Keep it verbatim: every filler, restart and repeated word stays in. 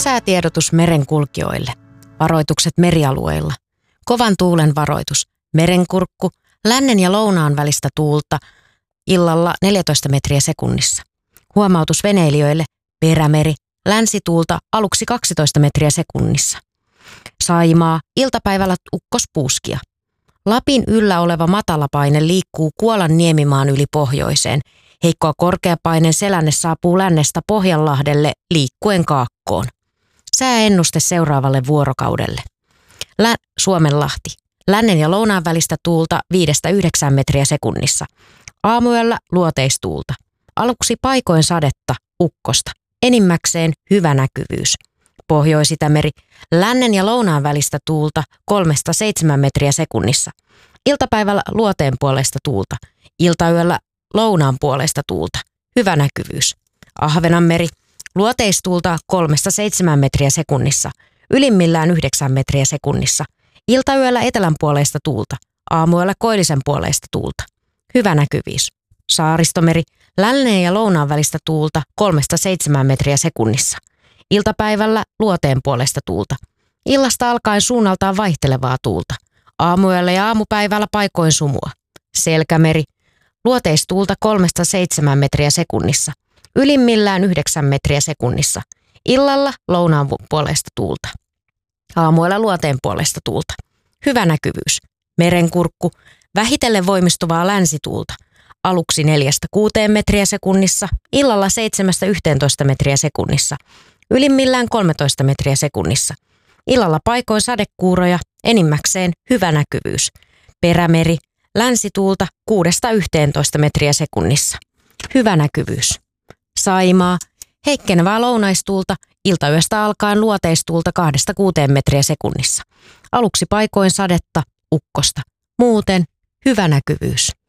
Säätiedotus merenkulkijoille. Varoitukset merialueilla. Kovan tuulen varoitus. Merenkurkku. Lännen ja lounaan välistä tuulta. Illalla neljätoista metriä sekunnissa. Huomautus veneilijöille. Perämeri. Länsituulta aluksi kaksitoista metriä sekunnissa. Saimaa. Iltapäivällä ukkospuuskia. Lapin yllä oleva matalapaine liikkuu Kuolan niemimaan yli pohjoiseen. Heikkoa korkeapaineen selänne saapuu lännestä Pohjanlahdelle liikkuen kaakkoon. Sääennuste seuraavalle vuorokaudelle. Lä- Suomenlahti. Lännen ja lounaan välistä tuulta viidestä yhdeksään metriä sekunnissa. Aamuyöllä luoteistuulta. Aluksi paikoin sadetta, ukkosta. Enimmäkseen hyvä näkyvyys. Pohjois-Itämeri. Lännen ja lounaan välistä tuulta kolmesta seitsemään metriä sekunnissa. Iltapäivällä luoteen puolesta tuulta. Iltayöllä lounaan puolesta tuulta. Hyvä näkyvyys. Ahvenanmeri. Luoteistuulta kolmesta seitsemään metriä sekunnissa. Ylimmillään yhdeksän metriä sekunnissa. Iltayöllä etelän puolesta tuulta. Aamuyöllä koillisen puolesta tuulta. Hyvä näkyvyys. Saaristomeri. Lännen ja lounaan välistä tuulta kolmesta seitsemään metriä sekunnissa. Iltapäivällä luoteen puolesta tuulta. Illasta alkaen suunnaltaan vaihtelevaa tuulta. Aamuyöllä ja aamupäivällä paikoin sumua. Selkämeri. Luoteistuulta kolmesta seitsemään metriä sekunnissa. Ylimmillään yhdeksän metriä sekunnissa. Illalla lounaan puolesta tuulta. Aamuilla luoteen puolesta tuulta. Hyvä näkyvyys. Merenkurkku. Vähitellen voimistuvaa länsituulta. Aluksi neljästä kuuteen metriä sekunnissa. Illalla seitsemästä yhteentoista metriä sekunnissa. Ylimmillään kolmetoista metriä sekunnissa. Illalla paikoin sadekuuroja. Enimmäkseen hyvä näkyvyys. Perämeri. Länsituulta kuudesta yhteentoista metriä sekunnissa. Hyvä näkyvyys. Saimaa. Heikkenevää lounaistuulta. Iltayöstä alkaen luoteistuulta kahdesta kuuteen metriä sekunnissa. Aluksi paikoin sadetta, ukkosta. Muuten hyvä näkyvyys.